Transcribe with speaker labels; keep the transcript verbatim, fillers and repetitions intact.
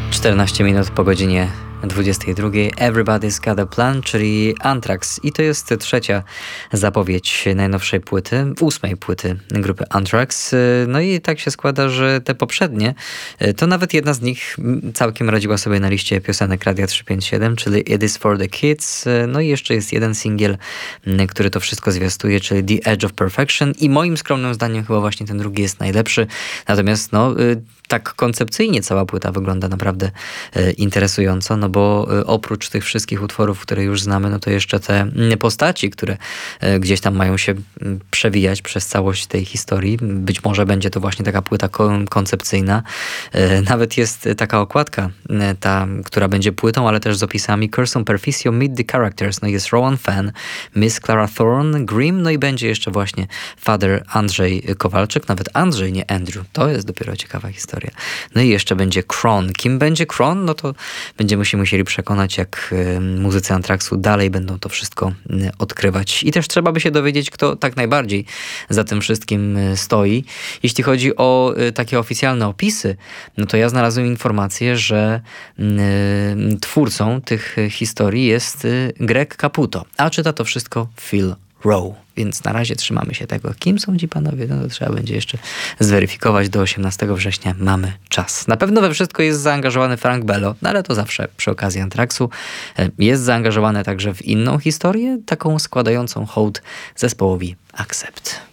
Speaker 1: czternaście minut po godzinie dwudziestej drugiej. Everybody's Got a Plan, czyli Anthrax. I to jest trzecia zapowiedź najnowszej płyty, ósmej płyty grupy Anthrax. No i tak się składa, że te poprzednie, to nawet jedna z nich całkiem radziła sobie na liście piosenek Radia trzysta pięćdziesiąt siedem, czyli It Is For The Kids. No i jeszcze jest jeden singiel, który to wszystko zwiastuje, czyli The Edge of Perfection. I moim skromnym zdaniem chyba właśnie ten drugi jest najlepszy. Natomiast no, tak koncepcyjnie cała płyta wygląda naprawdę interesująco, no bo oprócz tych wszystkich utworów, które już znamy, no to jeszcze te postaci, które gdzieś tam mają się przewijać przez całość tej historii. Być może będzie to właśnie taka płyta koncepcyjna. Nawet jest taka okładka, ta, która będzie płytą, ale też z opisami Curson Perficio, Meet the Characters. No jest Rowan Fenn, Miss Clara Thorne, Grimm, no i będzie jeszcze właśnie Father Andrzej Kowalczyk, nawet Andrzej, nie Andrew. To jest dopiero ciekawa historia. No i jeszcze będzie Kron. Kim będzie Kron? No to będziemy się musieli przekonać, jak muzycy Anthraxu dalej będą to wszystko odkrywać. I też trzeba by się dowiedzieć, kto tak najbardziej za tym wszystkim stoi. Jeśli chodzi o takie oficjalne opisy, no to ja znalazłem informację, że twórcą tych historii jest Greg Caputo, a czyta to wszystko Phil Rowe. Więc na razie trzymamy się tego. Kim są ci panowie? No to trzeba będzie jeszcze zweryfikować. Do osiemnastego września mamy czas. Na pewno we wszystko jest zaangażowany Frank Bello, no ale to zawsze przy okazji Anthraxu. Jest zaangażowany także w inną historię, taką składającą hołd zespołowi Accept.